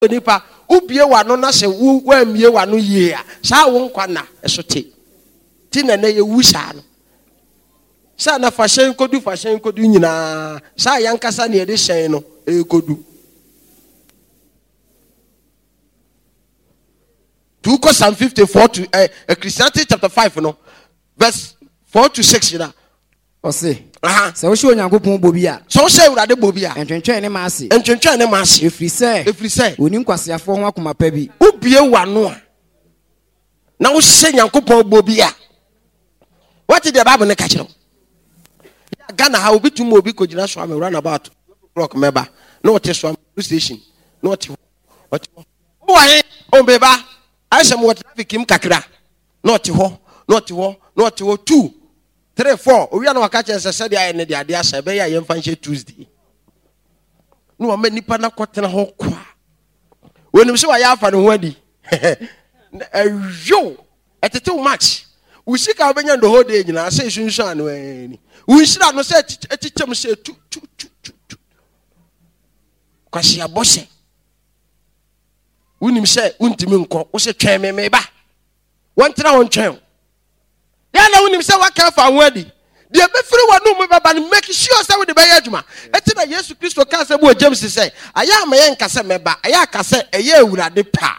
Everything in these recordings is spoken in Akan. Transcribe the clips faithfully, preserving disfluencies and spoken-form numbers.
nipa ubie wano na se wu wamie wano yie a saa wo nkwa na esote ti na na ye wusa no saa na fashion kodu fashion kodu nyina saa yankasa na ye de hyen no e kodu two Psalm fifty-four to uh, Ecclesiastes chapter five no verse four to six na o se aha se wo hye onyankopon bobi a so hye urade bobi a entwentwen ne ma ase entwentwen ne ma ase efri se efri se oni nkwasiafo ho akoma pa bi ubie wano a na wo hye nyankopon bobi a what did the Bible ne ka kire ya Ghana ha obi tumo obi ko gina so am run about clock member no what so am station no what what boy o beba aisem what traffic im kakra no what ho no what ho no what ho two three four we are no waka chance say dey ne dey ade asa be ya yem fanche Tuesday no wa manipa na kwotena ho kwa wenim se wa ya afa ne ho adi ejo etete match we sika obenya ndo ho dey nyina say sunsun anu ani we shira no say etichem say tu tu tu tu kwasi abose unim say untimi nko wo se twen me me ba wontena won twen ya na unim say waka fa ho adi de be free wanu mu baba no make sure say we de be adwuma eti na Yesu Kristo kan say bo James say aya ma ye nka say meba aya ka say eye awurade pa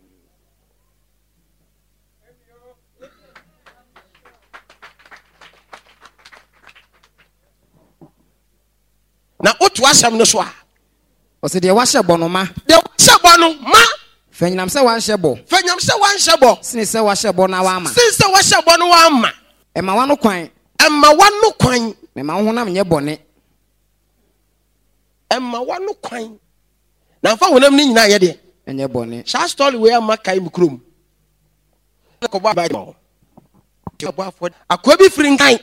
na otu asem no so a o se de wa hye bo no ma de hye bo no ma fanyam se wa hye bo fanyam se wa hye bo sini se wa hye bo na wa ma sini se wa hye bo no wa ma e ma wa no kwan e ma wa no kwan me ma ho na me nye bone e ma wa no kwan na fa honam ni nyina ye de enye bone sha story we am kai mu krom ko ba ba mo akobi free nkan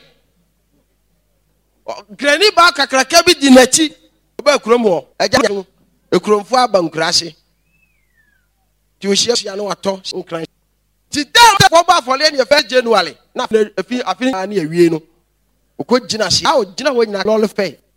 grani ba kakraka bi di nachi ba krom ho agya ekromfo abankrase ti o hia no ato nkran ti dem ko ba for le first January na afi afi na awie no ko gina hia o gina wo nyina lol fe